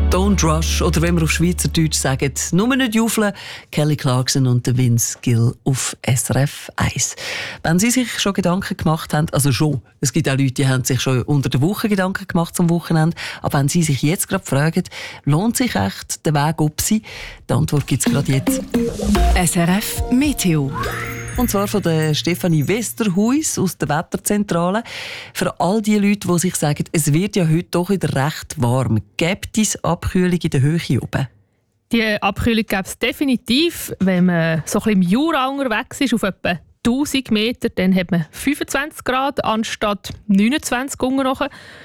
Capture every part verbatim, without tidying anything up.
Don't Rush oder wenn wir auf Schweizerdeutsch sagen, nur nicht juffeln, Kelly Clarkson und der Vince Gill auf S R F eins. Wenn Sie sich schon Gedanken gemacht haben, also schon, es gibt auch Leute, die haben sich schon unter der Woche Gedanken gemacht zum Wochenende, aber wenn Sie sich jetzt gerade fragen, lohnt sich echt der Weg ob Sie? Die Antwort gibt es gerade jetzt. S R F Meteo. Und zwar von der Stefanie Westerhuis aus der Wetterzentrale. Für all die Leute, die sich sagen, es wird ja heute doch wieder recht warm. Gibt es Abkühlung in der Höhe oben? Die Abkühlung gäbe es definitiv, wenn man so ein bisschen im Jura unterwegs ist, auf etwa tausend Meter, dann hat man fünfundzwanzig Grad anstatt neunundzwanzig unten noch.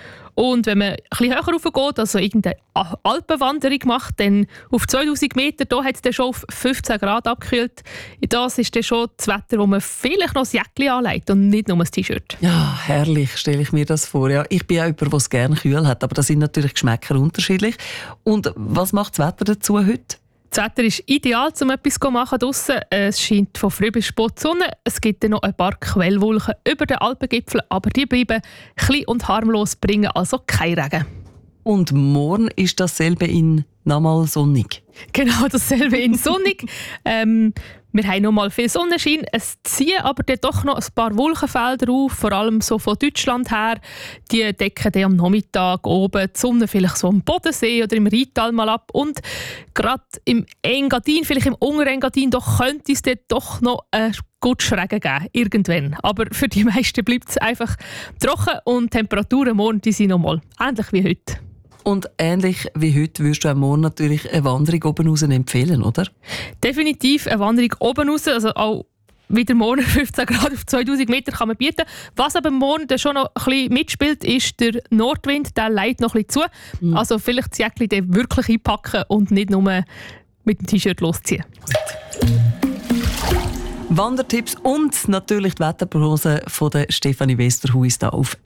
Und wenn man ein bisschen höher raufgeht, also irgendeine Alpenwanderung macht, dann auf zweitausend Meter, da hat es dann schon auf fünfzehn Grad abgekühlt. Das ist dann schon das Wetter, wo man vielleicht noch ein Jäckchen anlegt und nicht nur ein T-Shirt. Ja, herrlich stelle ich mir das vor. Ja, ich bin auch jemand, der es gerne kühl hat, aber da sind natürlich Geschmäcker unterschiedlich. Und was macht das Wetter dazu heute? Das Wetter ist ideal, um etwas zu machen draussen. Es scheint von früh bis spät die Sonne. Es gibt dann noch ein paar Quellwolken über den Alpengipfel, aber die bleiben klein und harmlos, bringen also keinen Regen. Und morgen ist dasselbe in nochmal sonnig? Genau, dasselbe in sonnig. ähm, wir haben noch mal viel Sonnenschein. Es ziehen aber dann doch noch ein paar Wolkenfelder auf, vor allem so von Deutschland her. Die decken dann am Nachmittag oben die Sonne vielleicht so am Bodensee oder im Rheintal mal ab. Und gerade im Engadin, vielleicht im Unterengadin, doch könnte es dann doch noch einen guten Regen geben, irgendwann. Aber für die meisten bleibt es einfach trocken und die Temperaturen morgen die sind noch mal ähnlich wie heute. Und ähnlich wie heute würdest du auch morgen natürlich eine Wanderung oben raus empfehlen, oder? Definitiv eine Wanderung oben raus. Also auch wieder morgen fünfzehn Grad auf zweitausend Meter kann man bieten. Was aber morgen schon noch ein bisschen mitspielt, ist der Nordwind. Der leitet noch ein bisschen zu. Mhm. Also vielleicht das Jäckchen wirklich einpacken und nicht nur mit dem T-Shirt losziehen. Wandertipps und natürlich die Wetterprognose von der Stefanie Westerhuis da auf